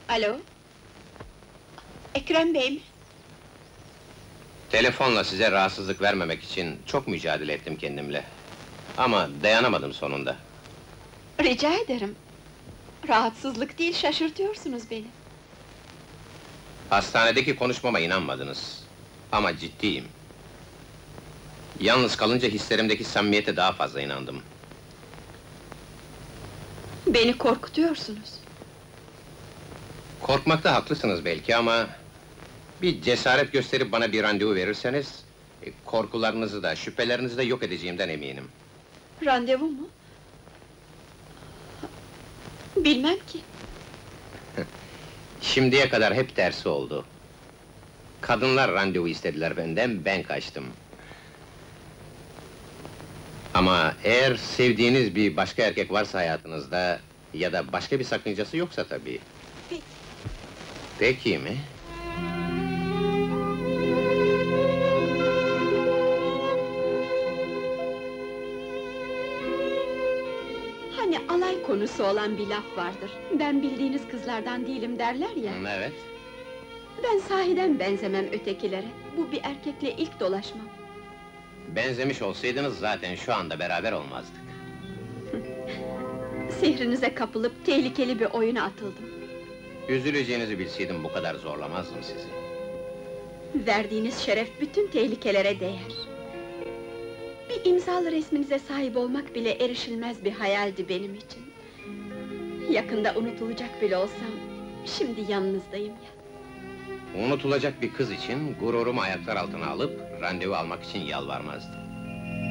Alo? Ekrem Bey mi? Telefonla size rahatsızlık vermemek için çok mücadele ettim kendimle. Ama dayanamadım sonunda. Rica ederim. Rahatsızlık değil, şaşırtıyorsunuz beni. Hastanedeki konuşmama inanmadınız. Ama ciddiyim. Yalnız kalınca hislerimdeki samimiyete daha fazla inandım. Beni korkutuyorsunuz. Korkmakta haklısınız belki ama... ...bir cesaret gösterip bana bir randevu verirseniz... ...korkularınızı da, şüphelerinizi de yok edeceğimden eminim. Randevu mu? Bilmem ki. Şimdiye kadar hep tersi oldu. Kadınlar randevu istediler benden, ben kaçtım. Ama eğer sevdiğiniz bir başka erkek varsa hayatınızda... ...ya da başka bir sakıncası yoksa tabii... Peki. Peki mi? Hani alay konusu olan bir laf vardır. Ben bildiğiniz kızlardan değilim derler ya. Evet. Ben sahiden benzemem ötekilere. Bu bir erkekle ilk dolaşmam. Benzemiş olsaydınız zaten şu anda beraber olmazdık. Sihrinize kapılıp tehlikeli bir oyuna atıldım. Üzüleceğinizi bilseydim bu kadar zorlamazdım sizi. Verdiğiniz şeref bütün tehlikelere değer. Bir imzalı resminize sahip olmak bile erişilmez bir hayaldi benim için. Yakında unutulacak bile olsam, şimdi yanınızdayım ya. Unutulacak bir kız için gururumu ayaklar altına alıp randevu almak için yalvarmazdım.